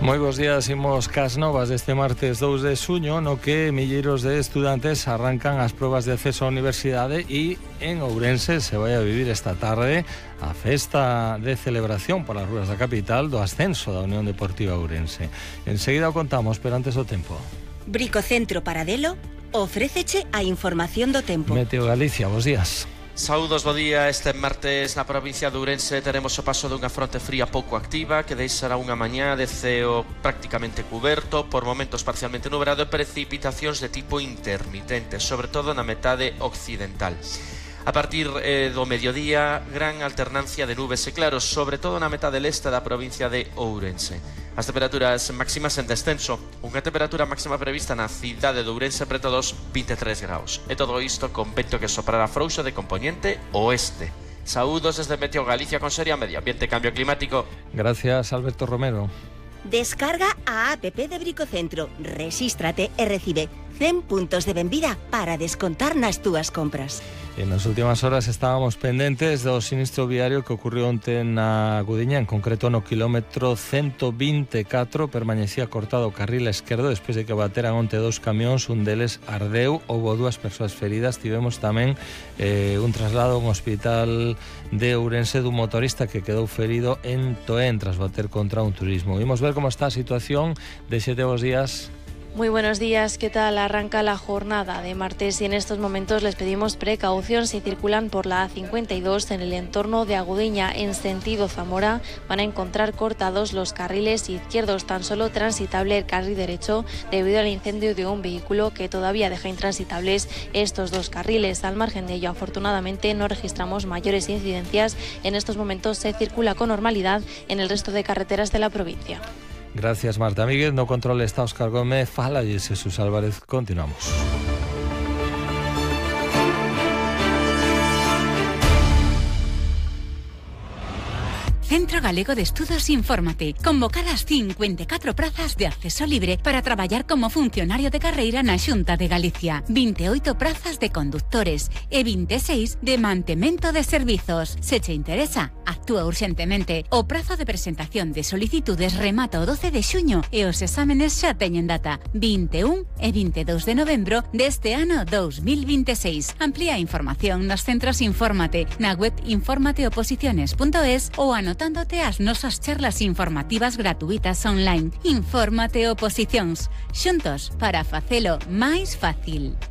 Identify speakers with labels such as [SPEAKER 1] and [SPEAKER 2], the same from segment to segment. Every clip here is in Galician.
[SPEAKER 1] Moi bons días, imos cas novas deste martes 2 de xuño, no que milleiros de estudantes arrancan as probas de acceso á universidade e en Ourense se vai a vivir esta tarde a festa de celebración polas rúas da capital do ascenso da Unión Deportiva Ourense. Enseguida o contamos, pero antes o tempo.
[SPEAKER 2] Bricocentro Paradelo ofréceche a información do tempo.
[SPEAKER 1] Meteo Galicia, bons días.
[SPEAKER 3] Saúdos, bo día. Este martes na provincia de Ourense teremos o paso dunha fronte fría pouco activa que deixará unha mañá de ceo prácticamente cuberto, por momentos parcialmente nublado e precipitacións de tipo intermitente, sobre todo na metade occidental. A partir do mediodía, gran alternancia de nubes e claros, sobre todo na metade leste da provincia de Ourense. As temperaturas máximas en descenso, unha temperatura máxima prevista na cidade de Ourense preto dos 23 graus. E todo isto con vento que soprará frouxo de componente oeste. Saúdos desde Meteo Galicia con Seria Medio Ambiente e Cambio Climático.
[SPEAKER 1] Gracias, Alberto Romero.
[SPEAKER 2] Descarga a app de Bricocentro, rexístrate e recibe 100 puntos de benvida para descontar nas túas compras.
[SPEAKER 1] En las últimas horas estábamos pendentes do sinistro viario que ocurrió onte na Gudiña, en concreto no kilómetro 124, permanecía cortado o carril esquerdo despois de que bateran onte dos camións, un deles ardeu, houbo dúas persoas feridas, tivemos tamén un traslado a un hospital de Ourense dun motorista que quedou ferido en Toén tras bater contra un turismo. Vimos ver como está a situación de 7 días.
[SPEAKER 4] Muy buenos días, ¿qué tal? Arranca la jornada de martes y en estos momentos les pedimos precaución si circulan por la A52 en el entorno de Agudiña en sentido Zamora. Van a encontrar cortados los carriles izquierdos, tan solo transitable el carril derecho debido al incendio de un vehículo que todavía deja intransitables estos dos carriles. Al margen de ello, afortunadamente no registramos mayores incidencias. En estos momentos se circula con normalidad en el resto de carreteras de la provincia.
[SPEAKER 1] Gracias, Marta Míguez. No control está Óscar Gómez. Fala y Jesús Álvarez. Continuamos.
[SPEAKER 5] Centro Galego de Estudos Infórmate. Convocadas 54 prazas de acceso libre para traballar como funcionario de carreira na Xunta de Galicia. 28 prazas de conductores e 26 de mantemento de servizos. Se che interesa, actúa urxentemente. O prazo de presentación de solicitudes remata o 12 de xuño e os exámenes xa teñen data 21 e 22 de novembro deste ano 2026. Amplía a información nos centros Infórmate, na web informateoposiciones.es ou anotándote as nosas charlas informativas gratuitas online. Infórmate Oposicións, xuntos para facelo máis fácil.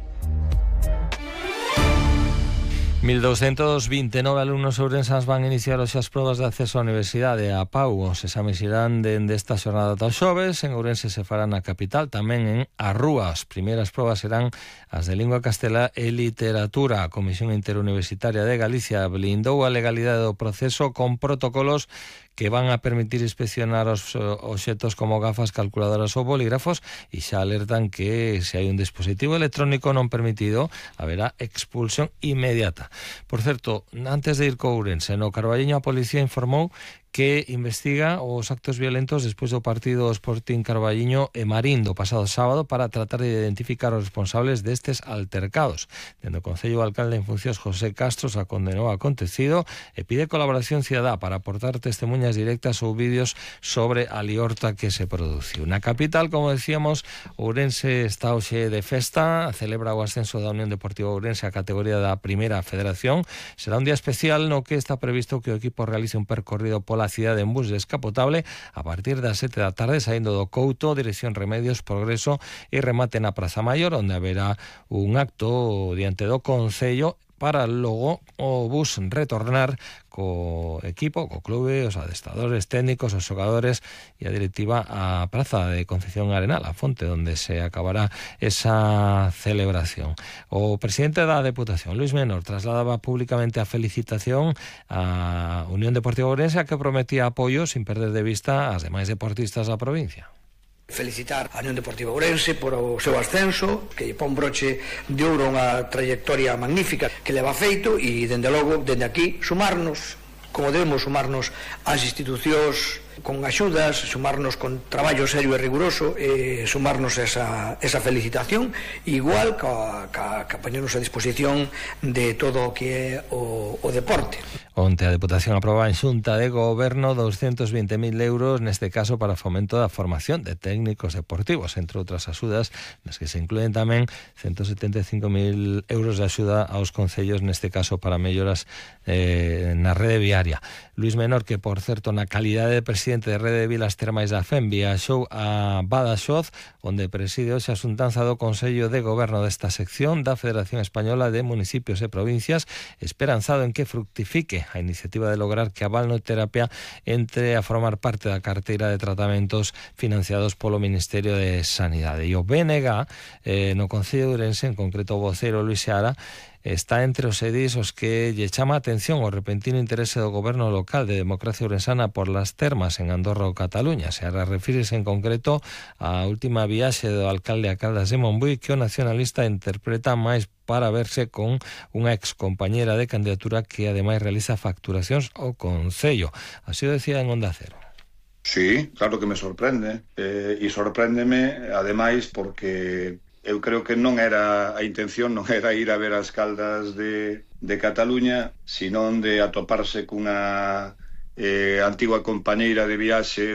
[SPEAKER 1] 1.229 alumnos ourensans van iniciar hoxe as probas de acceso á universidade. A PAU, os exames irán dende esta xornada ata o xoves. En Ourense se farán na capital, tamén en A Rúa. As primeiras probas serán as de lingua castelá e literatura. A Comisión Interuniversitaria de Galicia blindou a legalidade do proceso con protocolos que van a permitir inspeccionar os obxetos como gafas, calculadoras ou bolígrafos e xa alertan que se hai un dispositivo electrónico non permitido haberá expulsión inmediata. Por certo, antes de ir co Ourense, no Carballiño a policía informou que investiga os actos violentos despois do partido Sporting Carballiño e Marín do pasado sábado para tratar de identificar os responsables destes altercados. Dende o Concello, o alcalde en funcións José Castro xa condenou o acontecido e pide colaboración cidadá para aportar testemunhas directas ou vídeos sobre a liorta que se produciu. Na capital, como decíamos, Ourense está hoxe de festa, celebra o ascenso da Unión Deportiva Ourense a categoría da Primeira Federación. Será un día especial no que está previsto que o equipo realice un percorrido pola cidade en bus descapotable a partir das 7 da tarde, saindo do Couto, dirección Remedios, Progreso e remate na Praza Maior, onde haberá un acto diante do Concello para logo o bus retornar co equipo, co clube, os adestradores técnicos, os xogadores e a directiva á Praza de Concepción Arenal, a fonte onde se acabará esa celebración. O presidente da Deputación, Luis Menor, trasladaba públicamente a felicitación á Unión Deportiva Ourense, a que prometía apoio sin perder de vista as demais deportistas da provincia.
[SPEAKER 6] Felicitar a Unión Deportiva Ourense por o seu ascenso, que lle pon broche de ouro unha trayectoria magnífica que leva feito e, dende logo, dende aquí, sumarnos, como debemos sumarnos ás institucións con axudas, sumarnos con traballo serio e riguroso, sumarnos esa felicitación, igual que poñernos a disposición de todo o que é o deporte.
[SPEAKER 1] Onte a Deputación aprobaba en Xunta de Goberno 220.000 euros, neste caso para fomento da formación de técnicos deportivos, entre outras axudas, nas que se incluen tamén 175.000 euros de axuda aos concellos, neste caso para melloras na rede viaria. Luís Menor, que por certo na calidade de presidente de Rede de Vilas Termais da FEM viaxou a Badaxoz, onde preside hoxe a xuntanza do Consello de Goberno desta sección da Federación Española de Municipios e Provincias, esperanzado en que fructifique a iniciativa de lograr que a balneoterapia entre a formar parte da carteira de tratamentos financiados polo Ministerio de Sanidade. E o BNG no Concello de Ourense, en concreto o vocero Luís Seara, está entre os edis os que lle chama a atención o repentino interese do goberno local de Democracia Ourensana por las termas en Andorra ou Cataluña. Seara refírese en concreto á última viaxe do alcalde a Caldas de Montbui, que o nacionalista interpreta máis para verse con unha ex compañera de candidatura que ademais realiza facturacións ao Concello. Así o decía en Onda Cero.
[SPEAKER 7] Sí, claro que me sorprende. E sorpréndeme, ademais, porque eu creo que non era a intención, non era ir a ver as Caldas de Cataluña, senón de atoparse cunha antigua compañeira de viaxe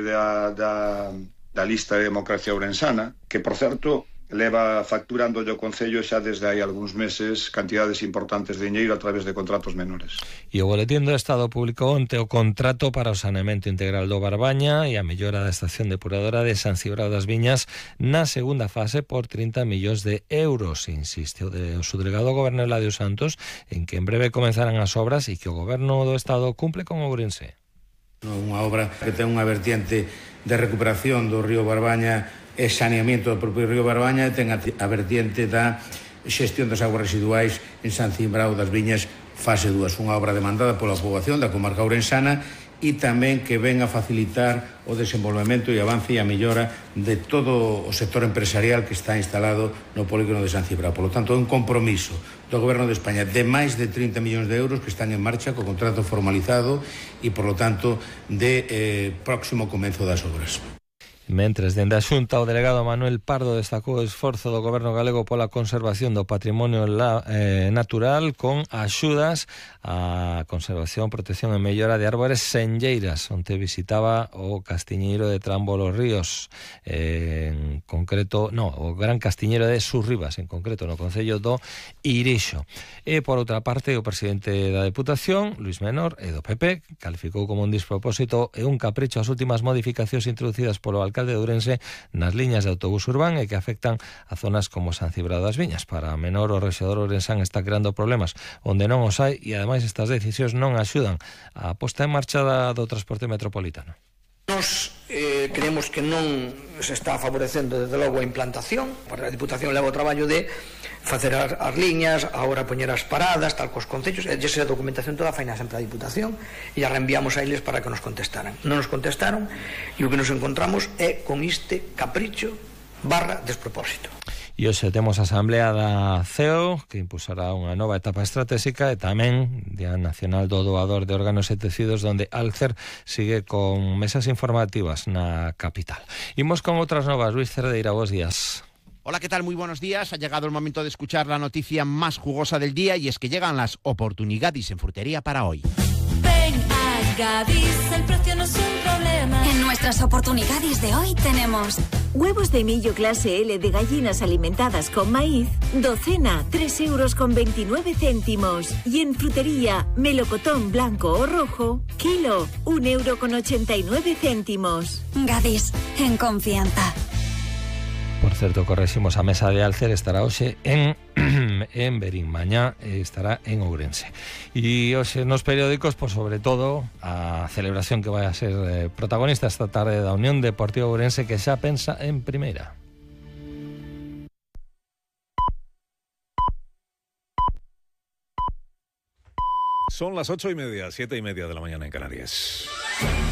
[SPEAKER 7] da lista de Democracia Ourensana, que, por certo, leva facturando o Concello xa desde hai algúns meses cantidades importantes de diñeiro a través de contratos menores.
[SPEAKER 1] E o Boletín do Estado publicou onte o contrato para o saneamento integral do Barbaña e a mellora da estación depuradora de San Cibrao das Viñas na segunda fase por 30 millóns de euros. Insiste o subdelegado do Goberno Eladio Santos en que en breve comenzarán as obras e que o Goberno do Estado cumple con Ourense.
[SPEAKER 8] Unha obra que ten unha vertiente de recuperación do río Barbaña e saneamento do propio río Barbaña, e ten a vertiente da xestión das aguas residuais en San Cibrao das Viñas fase 2, unha obra demandada pola poboación da comarca ourensana e tamén que ven a facilitar o desenvolvemento e avance e a mellora de todo o sector empresarial que está instalado no polígono de San Cibrao. Por lo tanto, é un compromiso do Goberno de España de máis de 30 millóns de euros que están en marcha co contrato formalizado e, por lo tanto, de próximo comenzo das obras.
[SPEAKER 1] Mentres, dende a Xunta, o delegado Manuel Pardo destacou o esforzo do Goberno galego pola conservación do patrimonio natural con axudas á conservación, protección e mellora de árbores senlleiras, onde visitaba o Castiñeiro de Trámbolo Ríos, en concreto, o Gran Castiñeiro de Surribas, en concreto no Concello do Irixo. E, por outra parte, o presidente da Deputación, Luís Menor, e do PP, calificou como un despropósito e un capricho as últimas modificacións introducidas polo alcalde de Ourense nas liñas de autobús urbán e que afectan a zonas como San Cibrao das Viñas. Para Menor, o rexedor ourensán está creando problemas onde non os hai e, ademais, estas decisións non axudan a posta en marcha do transporte metropolitano.
[SPEAKER 6] Nos creemos que non se está favorecendo desde logo a implantación. A Diputación leva o traballo de facer as liñas, agora poñer as paradas, tal cos concellos, e esa documentación toda faina sempre a Diputación e a reenviamos a eles para que nos contestaran. Non nos contestaron e o que nos encontramos é con este capricho / despropósito.
[SPEAKER 1] E hoxe temos a Asamblea da CEO, que impulsará unha nova etapa estratégica, e tamén Día Nacional do Doador de Órganos e Tecidos, donde Alcer sigue con mesas informativas na capital. Imos con outras novas. Luis Cerdeira, bos días.
[SPEAKER 9] Hola, ¿qué tal? Muy buenos días. Ha llegado el momento de escuchar la noticia más jugosa del día, y es que llegan las oportunidades en frutería para hoy.
[SPEAKER 10] Ven a Gadis, el precio no es un problema.
[SPEAKER 5] En nuestras oportunidades de hoy tenemos
[SPEAKER 2] huevos de millo clase L de gallinas alimentadas con maíz, docena 3,29 €. Y en frutería, melocotón blanco o rojo, kilo 1,89 €.
[SPEAKER 5] Gadis, en confianza.
[SPEAKER 1] Por certo, correximos, a mesa de Alcer estará hoxe en Berín, mañá estará en Ourense. E hoxe nos periódicos, por sobre todo, a celebración que vai a ser protagonista esta tarde da Unión Deportiva Ourense, que xa pensa en primeira.
[SPEAKER 11] Son las 8:30, 7:30 de la mañana en Canarias.